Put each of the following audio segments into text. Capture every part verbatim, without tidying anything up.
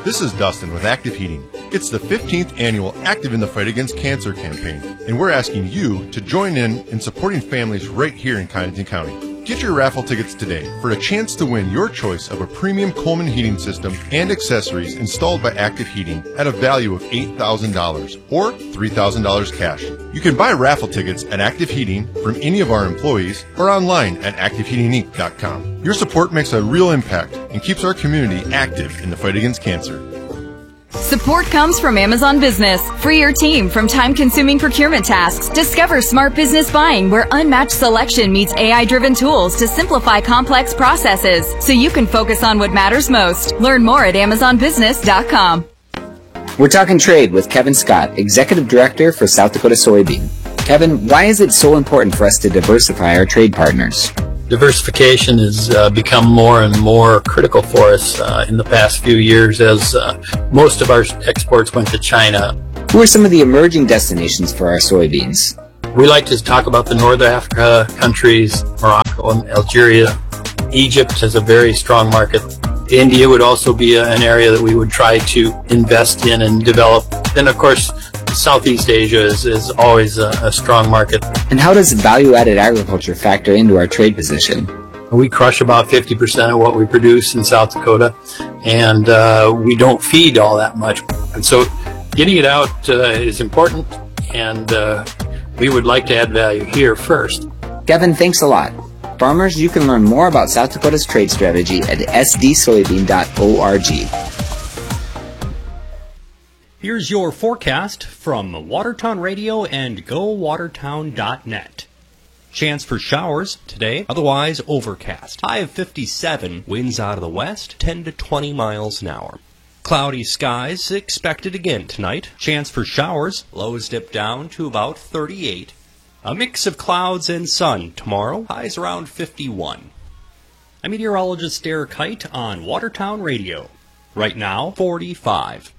This is Dustin with Active Heating. It's the fifteenth annual Active in the Fight Against Cancer campaign, and we're asking you to join in in supporting families right here in Cottington County. Get your raffle tickets today for a chance to win your choice of a premium Coleman heating system and accessories installed by Active Heating at a value of eight thousand dollars or three thousand dollars cash. You can buy raffle tickets at Active Heating from any of our employees or online at active heating inc dot com. Your support makes a real impact and keeps our community active in the fight against cancer. Support comes from Amazon Business. Free your team from time-consuming procurement tasks. Discover smart business buying where unmatched selection meets A I-driven tools to simplify complex processes so you can focus on what matters most. Learn more at amazon business dot com. We're talking trade with Kevin Scott, Executive Director for South Dakota Soybean. Kevin, why is it so important for us to diversify our trade partners? Diversification has uh, become more and more critical for us uh, in the past few years as uh, most of our exports went to China. Who are some of the emerging destinations for our soybeans? We like to talk about the North Africa countries, Morocco and Algeria. Egypt has a very strong market. India would also be a, an area that we would try to invest in and develop. Then, of course, Southeast Asia is, is always a, a strong market. And how does value-added agriculture factor into our trade position? We crush about fifty percent of what we produce in South Dakota, and uh, we don't feed all that much. And so getting it out uh, is important, and uh, we would like to add value here first. Kevin, thanks a lot. Farmers, you can learn more about South Dakota's trade strategy at s d soybean dot org. Here's your forecast from Watertown Radio and go watertown dot net. Chance for showers today, otherwise overcast. High of fifty-seven, winds out of the west, ten to twenty miles an hour. Cloudy skies expected again tonight. Chance for showers, lows dip down to about thirty-eight. A mix of clouds and sun tomorrow, highs around fifty-one. I'm meteorologist Derek Height on Watertown Radio. Right now, forty-five.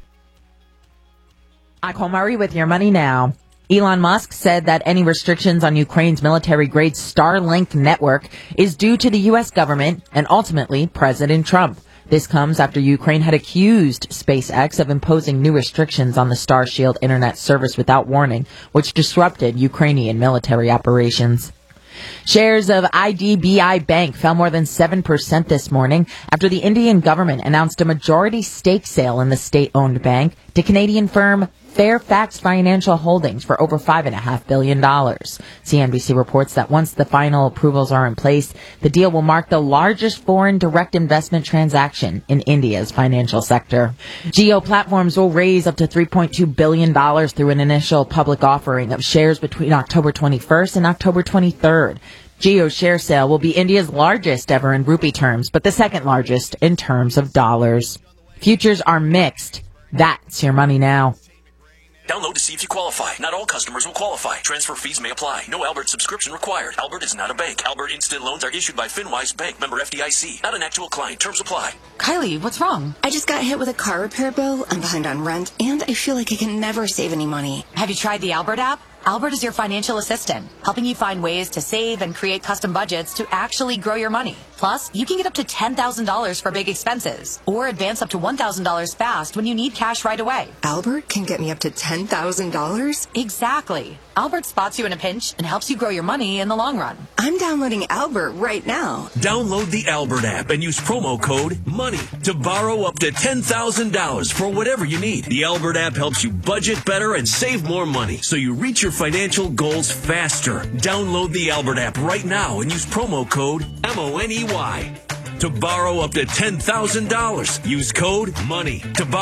I'm Nicole Murray with your money now. Elon Musk said that any restrictions on Ukraine's military-grade Starlink network is due to the U S government and ultimately President Trump. This comes after Ukraine had accused SpaceX of imposing new restrictions on the Starshield internet service without warning, which disrupted Ukrainian military operations. Shares of I D B I Bank fell more than seven percent this morning after the Indian government announced a majority stake sale in the state-owned bank to Canadian firm Fairfax Financial Holdings for over five point five billion dollars. C N B C reports that once the final approvals are in place, the deal will mark the largest foreign direct investment transaction in India's financial sector. Jio Platforms will raise up to three point two billion dollars through an initial public offering of shares between October twenty-first and October twenty-third. Jio's share sale will be India's largest ever in rupee terms, but the second largest in terms of dollars. Futures are mixed. That's your money now. Download to see if you qualify. Not all customers will qualify. Transfer fees may apply. No Albert subscription required. Albert is not a bank. Albert Instant Loans are issued by FinWise Bank, member F D I C. Not an actual client. Terms apply. Kylie, what's wrong? I just got hit with a car repair bill. I'm behind on rent, and I feel like I can never save any money. Have you tried the Albert app? Albert is your financial assistant, helping you find ways to save and create custom budgets to actually grow your money. Plus, you can get up to ten thousand dollars for big expenses, or advance up to one thousand dollars fast when you need cash right away. Albert can get me up to ten thousand dollars? Exactly. Albert spots you in a pinch and helps you grow your money in the long run. I'm downloading Albert right now. Download the Albert app and use promo code MONEY to borrow up to ten thousand dollars for whatever you need. The Albert app helps you budget better and save more money, so you reach your financial goals faster. Download the Albert app right now and use promo code M O N E Y to borrow up to ten thousand dollars. Use code MONEY to borrow